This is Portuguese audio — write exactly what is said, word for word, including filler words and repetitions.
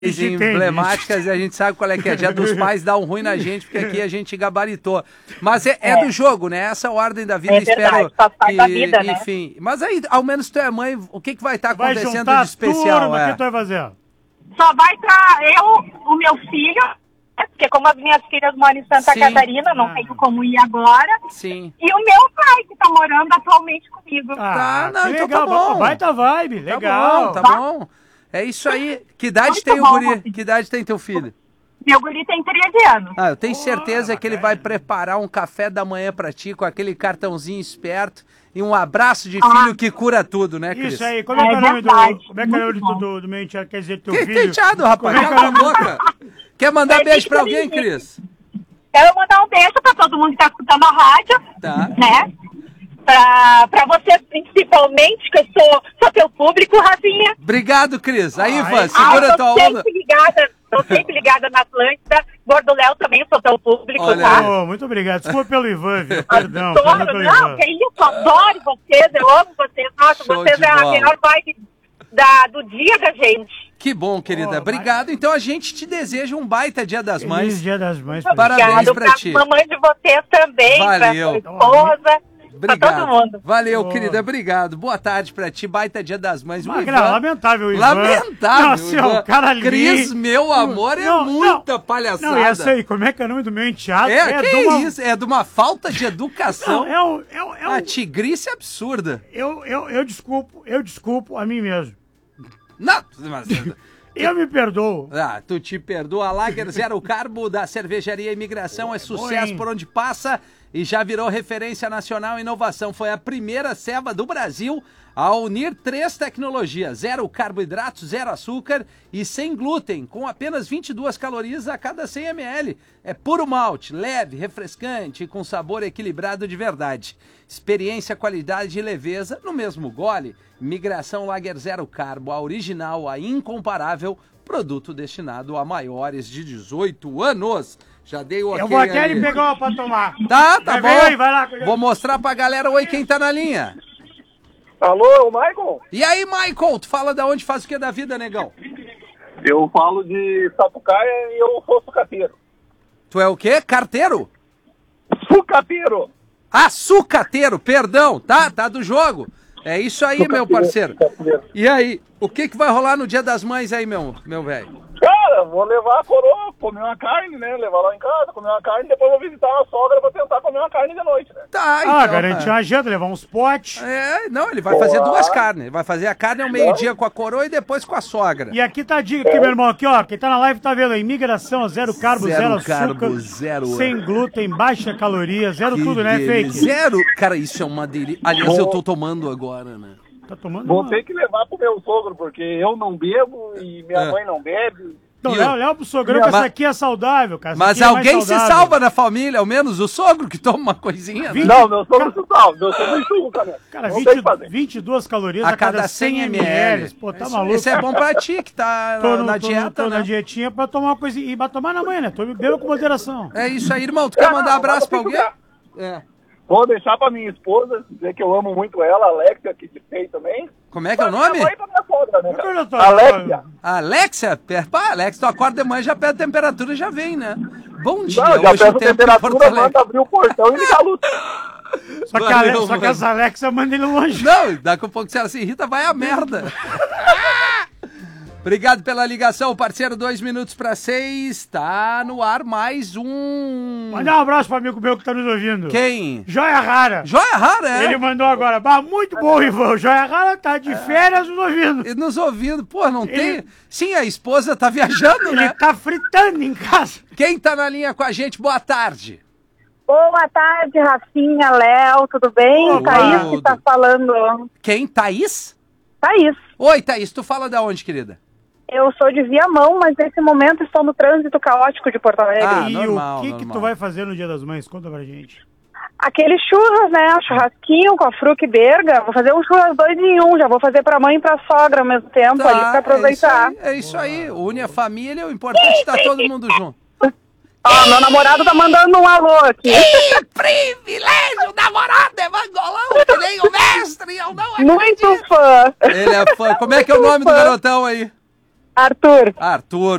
emblemáticas e a gente sabe qual é que é. Dia dos pais dá um ruim na gente, porque aqui a gente gabaritou. Mas é, é, é. do jogo, né? Essa ordem da vida, é verdade, espero faz parte que, da vida, né? enfim. Mas aí, ao menos tu é mãe, o que, que vai estar tá acontecendo vai de especial? Turma, é? O que tu vai fazer? Só vai estar eu, o meu filho, porque como as minhas filhas moram em Santa Sim. Catarina, não Ah. tenho como ir agora. Sim. E o meu pai, que tá morando atualmente comigo. Ah, Tá, não, que então legal. tá bom. Baita vibe, Tá legal. bom, tá bom. É isso aí. Que idade Muito tem o bom, guri? Rafinha. Que idade tem teu filho? Meu guri tem treze anos. Ah, eu tenho Pô, certeza que ele bacana. vai preparar um café da manhã pra ti com aquele cartãozinho esperto e um abraço de Ah. filho que cura tudo, né, Cris? Isso aí, como é que é, É o nome do. verdade, Como é que é o nome muito do, bom. do, do meu enteado? Quer dizer, teu Que filho? enteado, rapaz. Como é que é Cala o a nome? boca. Quer mandar É beijo pra Victor alguém, Henrique. Cris? Quero mandar um beijo pra todo mundo que tá escutando a rádio, Tá. né? Pra, pra você principalmente, que eu sou, sou teu público, Rafinha. Obrigado, Cris. Aí, Ai. Ivan, Ah, segura eu a tua tô onda. sempre ligada, tô sempre ligada na Atlântida. Gordo Léo também, sou teu público, Olha tá? aí. Oh, muito obrigado. Desculpa pelo Ivan, viu? Perdão. Adoro, Perdão pelo não, Ivan. que isso, adoro vocês, eu amo vocês. Nossa, Show vocês de é a bola. melhor vibe da, do dia da gente. Que bom, querida. Oh, Obrigado. Então a gente te deseja um baita Dia das Feliz Mães. Dia das Mães. pra Parabéns Obrigado pra pra ti. mamãe de vocês também, Valeu. pra sua esposa, pra todo Obrigado. mundo. Valeu, Oh. querida. Obrigado. Boa tarde pra ti. Baita Dia das Mães. O Mas, Ivan- cara, lamentável o Ivan. Lamentável. Nossa, Ivan. o cara ali. Cris, meu amor, é Não, muita não. palhaçada. Não, e essa aí, como é que é o nome do meu enteado? É, que de uma... isso? É de uma falta de educação. Não, é um... É um, é um... A tigrice absurda. Eu, eu, eu desculpo, eu desculpo a mim mesmo. Não, mas... Eu me perdoo. Ah, tu te perdoa. A Lager Zero Carbo da Cervejaria Imigração é sucesso hein? por onde passa e já virou referência nacional em inovação. Foi a primeira ceva do Brasil a unir três tecnologias: zero carboidratos, zero açúcar e sem glúten, com apenas vinte e duas calorias a cada cem mililitros. É puro malte, leve, refrescante e com sabor equilibrado de verdade. Experiência, qualidade e leveza no mesmo gole. Migração Lager Zero Carbo, a original, a incomparável, produto destinado a maiores de dezoito anos. Já dei o ok Eu vou até ali. ele pegar uma pra tomar. Tá, tá Vai, bom. vem aí, vai lá. Vou mostrar pra galera. Oi, quem tá na linha? Alô, é o Michael? E aí, Michael, tu fala da onde, faz o que da vida, negão? Eu falo de Sapucaia e eu sou sucateiro. Tu é o quê? Carteiro? Sucateiro! Ah, sucateiro, perdão, tá? Tá do jogo. É isso aí, meu parceiro. E aí, o que que vai rolar no Dia das Mães aí, meu meu velho? Cara, vou levar a coroa, comer uma carne, né? Levar lá em casa, comer uma carne, depois vou visitar a sogra pra tentar comer uma carne de noite, né? Tá, então. Ah, garantir uma janta, levar uns potes. É, não, ele vai fazer Boa. duas carnes. Ele vai fazer a carne ao meio-dia com a coroa e depois com a sogra. E aqui tá a dica aqui, meu irmão, aqui, ó. Quem tá na live tá vendo aí. Imigração, zero carbo, Zero zero, carbo, açúcar. zero- Sem glúten, baixa caloria, zero Que tudo, né, delícia. Fake? Zero. Cara, isso é uma delícia. Aliás, eu tô tomando agora, né? Tá tomando Vou uma... ter que levar pro meu sogro, porque eu não bebo e minha É. mãe não bebe. Então, E leva, eu- leva pro sogrão, que Mas- essa aqui é saudável, cara. Essa Mas aqui é mais alguém se saudável. salva na família, ao menos o sogro que toma uma coisinha, né? Não, meu sogro se salva, meu sogro enxuga, cara. Cara, não tem o que vinte, fazer. vinte e duas calorias A cada cem mililitros. Pô, tá Esse- maluco. Esse é bom pra ti, que tá Tô na, no- na tô no- dieta, tô né? na dietinha pra tomar uma coisa. E pra tomar na manhã, né? Tô bebendo com moderação. É isso aí, irmão. Tu quer Ah, mandar não, abraço pra mas eu alguém? fico É. Vou deixar pra minha esposa, dizer que eu amo muito ela, a Alexia, que te fez também. Como é que é o Pra minha nome? mãe e pra minha sogra, né, Como é que cara? eu tô- Alexia. Alexia? Per- Pá, Alex, tu acorda de manhã, já pede a temperatura e já vem, né? Bom dia, Não, já hoje o peço tempo em Porto temperatura, Alegre. manda abrir o portão e ligar a luz. Só que, a Valeu, Alex, só que mano. as Alexa mandam ele longe. Não, daqui a pouco se ela se irrita, vai a merda. Obrigado pela ligação, parceiro. Dois minutos para seis. Tá no ar mais um... Mandar um abraço pro amigo meu que tá nos ouvindo. Quem? Joia Rara. Joia Rara, é? Ele mandou agora. Bah, muito bom, Ivan. O Joia Rara tá de férias nos ouvindo. E nos ouvindo. Pô, não Ele- tem... Sim, a esposa tá viajando, Ele né? tá fritando em casa. Quem tá na linha com a gente? Boa tarde. Boa tarde, Rafinha, Léo, tudo bem? Opa. Thaís que tá falando. Quem? Thaís? Thaís, Oi, Thaís. Tu fala da onde, querida? eu sou de Viamão, mas nesse momento estou no trânsito caótico de Porto Alegre. Ah, e normal, o que que normal. tu vai fazer no Dia das Mães? Conta pra gente. Aquele churras, né? Churrasquinho com a fruca e berga. Vou fazer um churras dois em um. Já vou fazer pra mãe e pra sogra ao mesmo tempo ali pra aproveitar. É isso aí. É isso aí. Une a família. O importante é tá todo mundo junto. Ó, meu namorado tá mandando um alô aqui. Que privilégio! Namorado é mangolão, que nem o mestre. Eu não Muito fã. Ele é fã. Como é que é o nome do garotão aí? Arthur. Arthur.